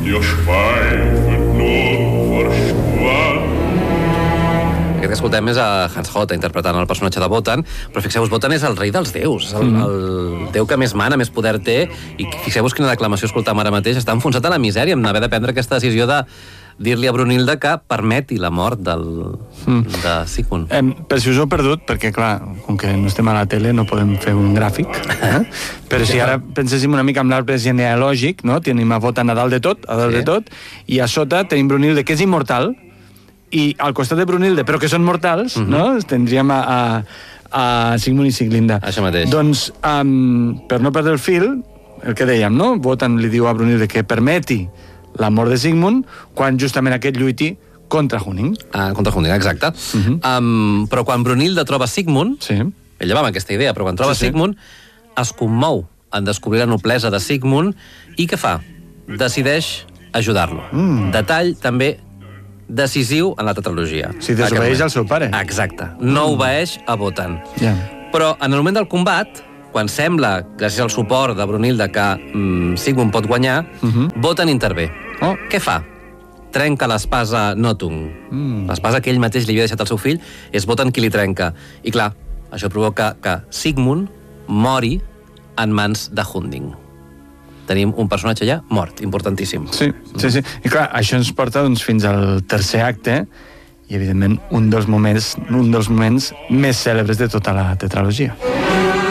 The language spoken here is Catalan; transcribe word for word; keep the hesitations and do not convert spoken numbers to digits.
Der Schwein wird nur verschwunden. Aquest que escoltem és a Hans Hotta interpretant el personatge de Wotan, però fixeu-vos, Wotan és el rei dels déus, el, mm. el déu que més mana, més poder té, i fixeu-vos quina declamació escoltam ara mateix, està enfonsat a la misèria amb haver de prendre aquesta decisió de dir-li a Brunilda que permeti la mort del, mm. de Sigmund. Eh, per si us heu perdut, perquè clar, com que no estem a la tele no podem fer un gràfic, eh? Però si ara penséssim una mica amb l'arbre genealògic, no? Tenim a Wotan a dalt de tot, a dalt sí. de tot, i a sota tenim Brunilde, que és immortal, i al costat de Brunilde, però que són mortals, uh-huh. no? Tindríem a, a, a Sigmund i Siglinda. Això mateix. Doncs, um, per no perdre el fil, el que dèiem, no? Wotan li diu a Brunilde que permeti la mort de Sigmund quan justament aquest lluiti contra Huning. Ah, contra Huning, exacte. Uh-huh. Um, però quan Brunilda troba Sigmund, sí. ella va amb aquesta idea, però quan troba sí, sí. Sigmund, es commou en descobrir la noblesa de Sigmund i què fa? Decideix ajudar-lo. Mm. Detall també decisiu en la tetralogia. Si desobeeix al seu pare. Exacte. No mm. obeeix a Wotan. Yeah. Però en el moment del combat, quan sembla, gràcies al suport de Brunilda, que mm, Sigmund pot guanyar, uh-huh. Wotan intervé. Oh. Què fa? Trenca l'espasa Nothung. Mm. L'espasa que ell mateix li havia deixat al seu fill, és Wotan qui li trenca. I clar, això provoca que Sigmund mori en mans de Hunding. Tenim un personatge ja mort, importantíssim. Sí, sí, sí. I clar, això ens porta doncs, fins al tercer acte i, evidentment, un dels moments, un dels moments més cèlebres de tota la tetralogia.